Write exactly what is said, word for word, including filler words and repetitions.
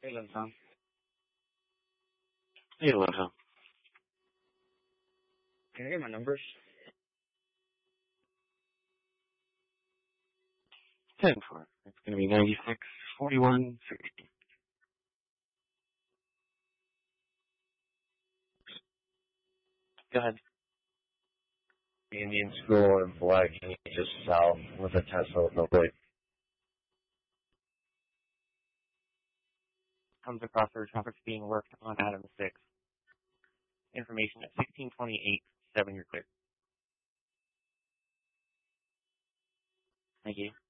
Hey, Tom. Hey, Aloha. Can I get my numbers? ten for it. It's going to be ninety-six, forty-one, sixty. Go ahead. Indian School in Blackney, just south with a Tesla with no plate. Comes across where traffic's being worked on Adam six. Information at sixteen twenty-eight, seven, you're clear. Thank you.